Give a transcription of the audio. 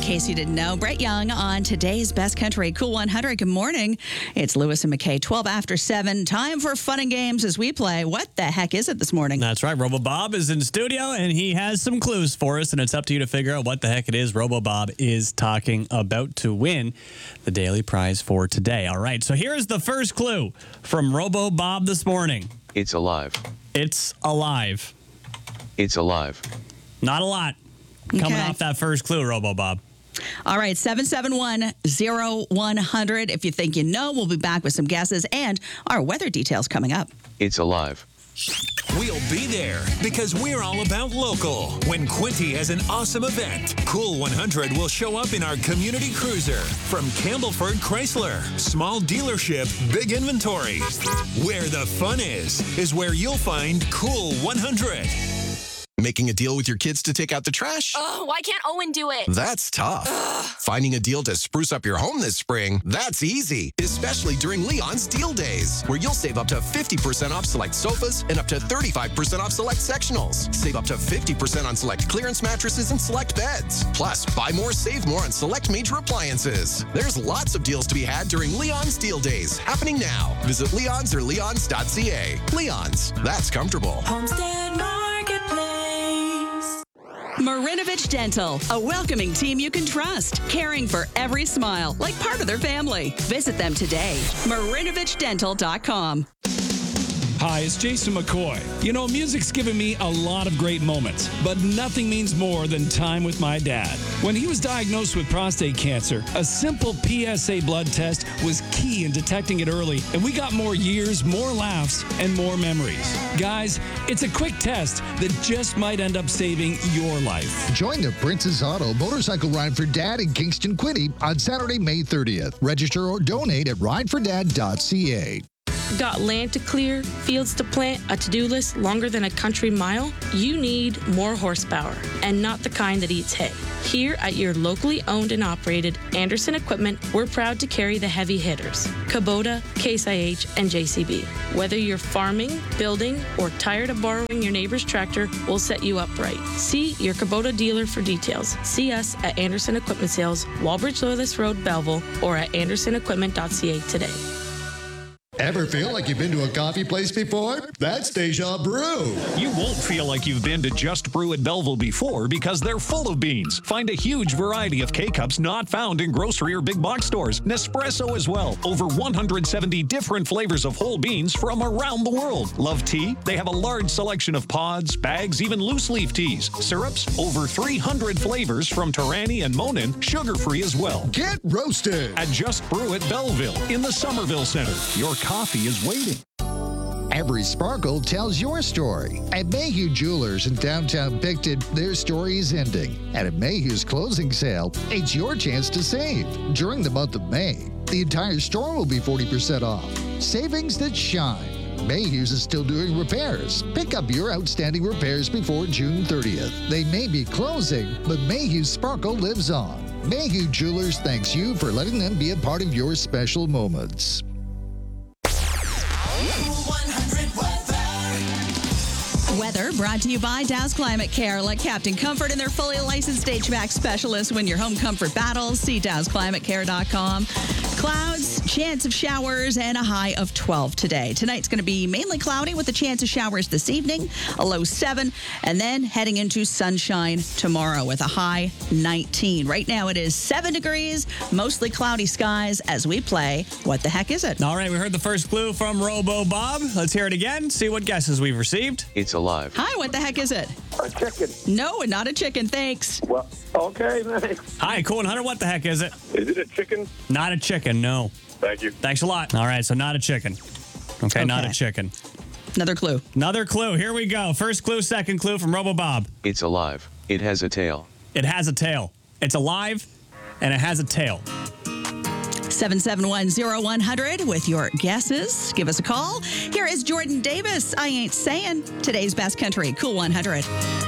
case you didn't know, Brett Young on today's Best Country Cool 100. Good morning. It's Lewis and McKay, 12 after 7. Time for fun and games as we play What the Heck Is It this morning? That's right. RoboBob is in studio, and he has some clues for us, and it's up to you to figure out what the heck it is RoboBob is talking about to win the daily prize for today. All right, so here's the first clue from RoboBob this morning. It's alive. It's alive. It's alive. Not a lot coming Okay. off that first clue, RoboBob. All right, 771-0100. If you think you know, we'll be back with some guesses and our weather details coming up. It's alive. We'll be there because we're all about local. When Quinty has an awesome event, Cool 100 will show up in our community cruiser from Campbellford Chrysler. Small dealership, big inventory. Where the fun is where you'll find Cool 100. Making a deal with your kids to take out the trash? Oh, why can't Owen do it? That's tough. Finding a deal to spruce up your home this spring? That's easy, especially during Leon's Deal Days, where you'll save up to 50% off select sofas and up to 35% off select sectionals. Save up to 50% on select clearance mattresses and select beds. Plus, buy more, save more on select major appliances. There's lots of deals to be had during Leon's Deal Days, happening now. Visit Leon's or leons.ca. Leon's, that's comfortable. Homestead Marketplace. Marinovich Dental, a welcoming team you can trust, caring for every smile like part of their family. Visit them today. MarinovichDental.com. Hi, it's Jason McCoy. You know, music's given me a lot of great moments, but nothing means more than time with my dad. When he was diagnosed with prostate cancer, a simple PSA blood test was key in detecting it early, and we got more years, more laughs, and more memories. Guys, it's a quick test that just might end up saving your life. Join the Princess Auto Motorcycle Ride for Dad in Kingston, Quinte on Saturday, May 30th. Register or donate at ridefordad.ca. Got land to clear, fields to plant, a to-do list longer than a country mile? You need more horsepower, and not the kind that eats hay. Here at your locally owned and operated Anderson Equipment, we're proud to carry the heavy hitters, Kubota, Case IH, and JCB. Whether you're farming, building, or tired of borrowing your neighbor's tractor, we'll set you up right. See your Kubota dealer for details. See us at Anderson Equipment Sales, Walbridge Loyalist Road, Belleville, or at andersonequipment.ca today. Ever feel like you've been to a coffee place before? That's Deja Brew. You won't feel like you've been to Just Brew at Belleville before because they're full of beans. Find a huge variety of K-Cups not found in grocery or big box stores. Nespresso as well. Over 170 different flavors of whole beans from around the world. Love tea? They have a large selection of pods, bags, even loose leaf teas. Syrups? Over 300 flavors from Torani and Monin, sugar-free as well. Get roasted At Just Brew at Belleville in the Somerville Center. Your coffee is waiting. Every sparkle tells your story. At Mayhew Jewelers in downtown Picton, their story is ending. And at Mayhew's closing sale, it's your chance to save. During the month of May, the entire store will be 40% off. Savings that shine. Mayhew's is still doing repairs. Pick up your outstanding repairs before June 30th. They may be closing, but Mayhew's sparkle lives on. Mayhew Jewelers thanks you for letting them be a part of your special moments. Weather brought to you by Dow's Climate Care. Let Captain Comfort and their fully licensed HVAC specialists win your home comfort battles. See dowsclimatecare.com. Clouds, chance of showers, and a high of 12 today. Tonight's going to be mainly cloudy with a chance of showers this evening, a low 7, and then heading into sunshine tomorrow with a high 19. Right now it is 7 degrees, mostly cloudy skies as we play What the Heck Is It? All right, we heard the first clue from RoboBob. Let's hear it again, see what guesses we've received. It's alive. Hi, what the heck is it? A chicken. No, not a chicken, thanks. Well, okay, thanks. Hi, Cool 100, what the heck is it? Is it a chicken? Not a chicken, no. Thank you. Thanks a lot. All right, so not a chicken. Okay, not a chicken. Another clue. Another clue. Here we go. First clue, second clue from RoboBob. It's alive. It has a tail. It has a tail. It's alive, and it has a tail. 771-0100 with your guesses. Give us a call. Here is Jordan Davis. I Ain't Saying. Today's Best Country Cool 100.